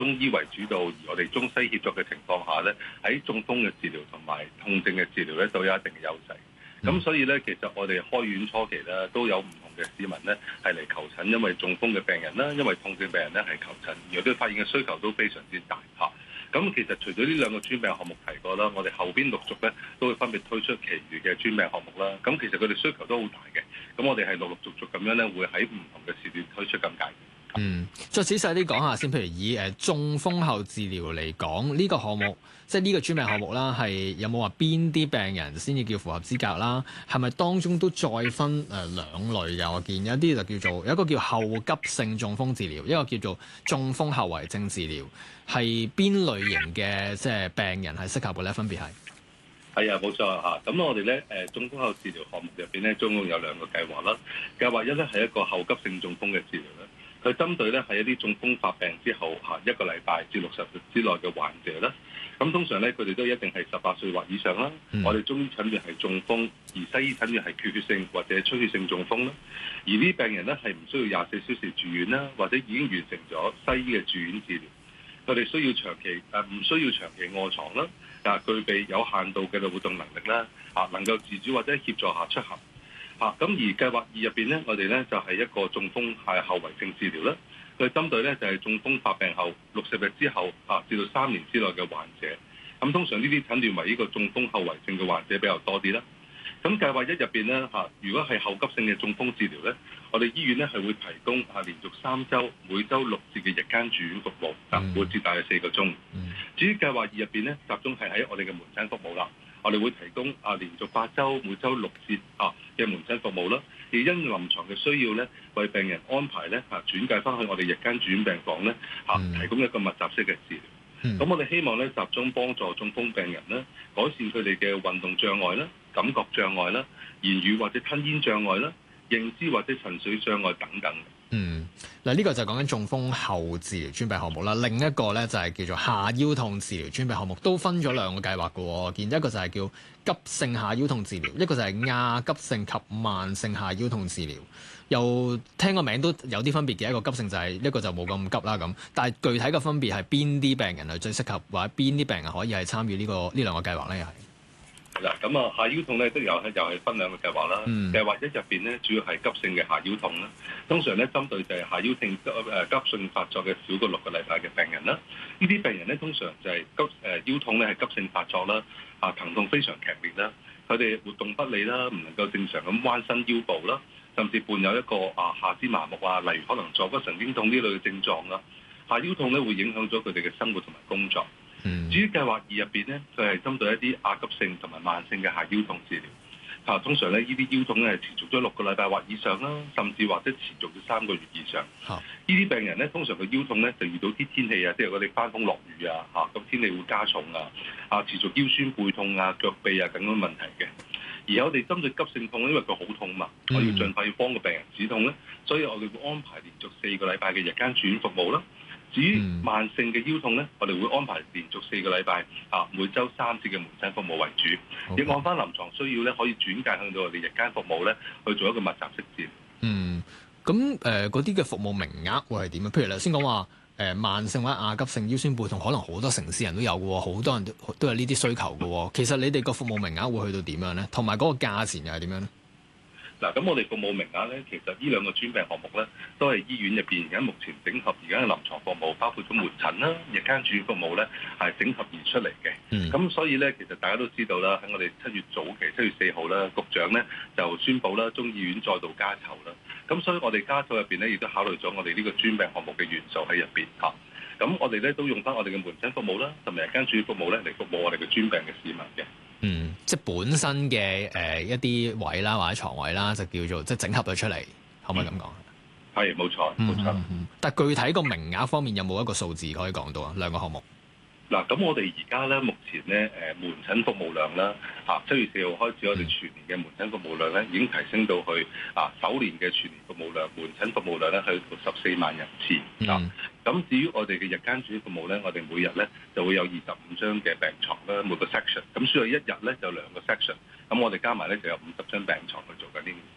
中醫為主導，而我哋中西協作嘅情況下咧，喺中風嘅治療同埋痛症嘅治療咧，都有一定嘅優勢。咁所以咧，其實我哋開院初期咧，都有唔同嘅市民咧係嚟求診，因為中風嘅病人啦，因為痛症病人咧係求診，而我哋發現嘅需求都非常之大嚇。咁其實除咗呢兩個專病項目提過啦，我哋後邊陸續咧都會分別推出其餘嘅專病項目啦。咁其實佢哋需求都好大嘅。咁我哋係陸陸續續咁樣咧，會喺唔同嘅時段推出咁解。 再仔細啲講下先，譬如以中風後治療嚟講，呢個項目即係呢個專病項目啦，係有冇話邊啲病人先至叫符合資格啦？係咪當中都再分兩類嘅？我見有啲就叫做有一個叫後急性中風治療，一個叫做中風後遺症治療，係邊類型嘅即係病人係適合嘅咧？分別係？ 係啊，冇錯嚇。咁我哋咧中風後治療項目入邊咧，總共有兩個計劃啦。計劃一咧係一個後急性中風嘅治療啦。佢針對咧係一啲中風發病之後1個禮拜至60日之內嘅患者啦。咁通常咧佢哋都一定係18歲或以上啦。我哋中醫診斷係中風，而西醫診斷係缺血性或者出血性中風啦。而呢啲病人咧係唔需要24小時住院啦，或者已經完成咗西醫嘅住院治療。佢哋需要唔需要長期臥床啦，具備有限度嘅活動能力啦，能夠自主或者協助下出行。咁而計劃2入邊咧，我哋咧就係一個中風後遺症治療啦。佢針對咧就係中風發病後60日之後至到3年之內嘅患者。咁通常呢啲診斷為呢個中風後遺症嘅患者比較多啲啦。咁計劃1入邊咧如果係後急性嘅中風治療咧，我哋醫院咧係會提供連續3週每週6次嘅日間住院服務，每節大約4個鐘。至於計劃2入邊咧，集中係喺我哋嘅門診服務啦。我哋會提供連續8週每週6節嘅門診服務啦，而因臨床嘅需要咧，為病人安排咧轉介翻去我哋日間住院病房咧提供一個密集式嘅治療。咁我哋希望咧集中幫助中風病人咧，改善佢哋嘅運動障礙啦、感覺障礙啦、言語或者吞咽障礙啦、認知或者情緒障礙等等。 嗱，呢個就講緊中風後治療專病項目啦。另一個咧就係叫做下腰痛治療專病項目，都分咗兩個計劃嘅。我見一個就係叫急性下腰痛治療，一個就係亞急性及慢性下腰痛治療。又聽個名都有啲分別嘅，一個急性就係一個就冇咁急啦咁。但係具體嘅分別係邊啲病人係最適合，或者邊啲病人可以係參與呢兩個計劃咧？又係。 嗱，咁下腰痛咧都又係分兩個計劃啦。計劃1入邊咧，主要係急性嘅下腰痛啦。通常咧針對就係下腰痛急性發作嘅少過6個禮拜嘅病人啦。呢啲病人咧通常就係腰痛咧係急性發作啦，疼痛非常劇烈啦，佢哋活動不利啦，唔能夠正常咁彎身腰部啦，甚至伴有一個下肢麻木例如可能坐骨神經痛呢類嘅症狀啦。下腰痛咧會影響咗佢哋嘅生活同埋工作。至於計劃2入邊咧，佢係針對一啲亞急性同埋慢性嘅下腰痛治療。通常咧呢啲腰痛咧係持續咗6個禮拜或以上啦，甚至或者持續咗3個月以上。呢啲病人咧通常佢腰痛咧就遇到啲天氣即係我哋翻風落雨咁天氣會加重持續腰酸背痛腳臂咁樣問題嘅。而我哋針對急性痛，因為佢好痛嘛，我要盡快要幫個病人止痛咧，所以我哋會安排連續4個禮拜嘅日間住院服務啦。至於慢性嘅腰痛咧，我哋會安排連續4個禮拜每週3次嘅門診服務為主，亦按翻臨床需要咧，可以轉介向到我哋日間服務咧去做一個密集式治療。 咁嗰啲嘅服務名額會係點啊？譬如頭先講話慢性或者亞急性腰酸背痛，可能好多城市人都有嘅喎，好多人都有呢啲需求嘅喎。其實你哋個服務名額會去到點樣咧？同埋嗰個價錢又係點樣咧？ 嗱，咁我哋服務名額咧，其實呢兩個專病項目咧，都係醫院入邊而家目前整合而家嘅臨床服務，包括咗門診啦、日間住院服務咧，係整合而出嚟嘅。咁所以咧，其實大家都知道啦，喺我哋7月早期7月4號啦，局長咧就宣布啦，中醫院再度加籌啦。咁所以我哋加籌入邊咧，亦都考慮咗我哋呢個專病項目嘅元素喺入邊嚇。咁我哋咧都用翻我哋嘅門診服務啦，同埋日間住院服務咧嚟服務我哋嘅專病嘅市民嘅。 即係本身嘅一啲位啦，或者床位啦，就叫做即係整合咗出嚟，可唔可以咁講？ 係冇錯，冇錯。 但係具體個名額方面有冇一個數字可以講到啊？兩個項目。 嗱，咁我哋而家咧，目前咧，門診服務量啦，7月4號開始，我哋全年嘅門診服務量咧，已經提升到去首年嘅全年服務量，門診服務量咧去到14萬人次。咁至於我哋嘅日間住院服務咧，我哋每日咧就會有25張嘅病床啦，每個 section。咁所以一日咧就2個 section。咁我哋加埋咧就有50張病床去做緊呢件事啦。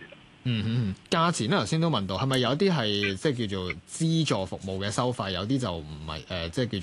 價錢咧頭先都問到，係咪有啲係即係叫做資助服務嘅收費，有啲就唔係即係叫